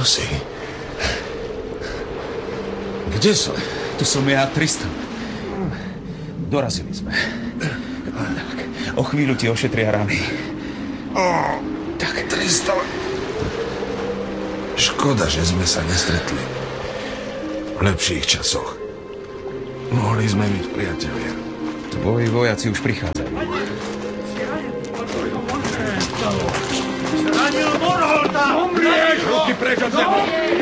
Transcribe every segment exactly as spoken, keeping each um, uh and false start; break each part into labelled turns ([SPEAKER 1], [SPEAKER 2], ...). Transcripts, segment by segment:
[SPEAKER 1] Kto si? Kde som?
[SPEAKER 2] Tu som ja, Tristan. Dorazili sme. Tak, o chvíľu ti ošetria rany.
[SPEAKER 1] O, tak. Tristan. Škoda, že sme sa nestretli. V lepších časoch. Mohli sme byť priatelia.
[SPEAKER 2] Tvoji vojaci už prichádzajú.
[SPEAKER 3] Zranil Morholta! Umrieš!
[SPEAKER 1] Ruky preč od neho!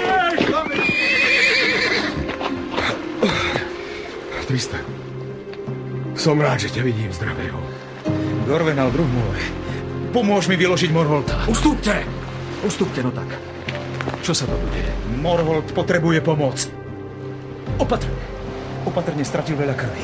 [SPEAKER 4] Tristan, som rád, že ťa vidím zdravého.
[SPEAKER 2] Gorvenal, druh môj, pomôž mi vyložiť Morholta.
[SPEAKER 4] Ustúpte! Ustúpte, no tak. Čo sa to bude?
[SPEAKER 2] Morholt potrebuje pomoc. Opatrne. Opatrne, stratil veľa krvi.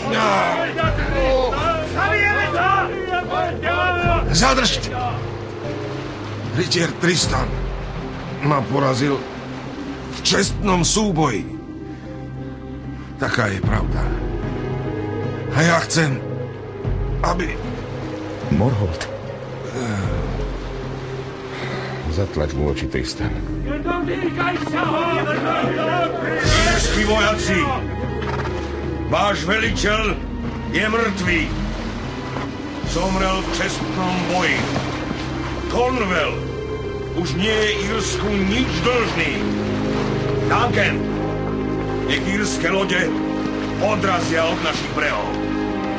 [SPEAKER 1] Zadržte! Rytier Tristan ma porazil v čestnom súboji. Taká je pravda. A ja chcem, aby...
[SPEAKER 2] Morholt.
[SPEAKER 4] Zatlač mu oči, Tristan.
[SPEAKER 3] Írsky vojaci! Váš veliteľ je mŕtvý. Zomrel v čestnom boji. Cornwall už nie je Írsku nič dlžný. Duncan, nech írske lode odrazia od našich brehov.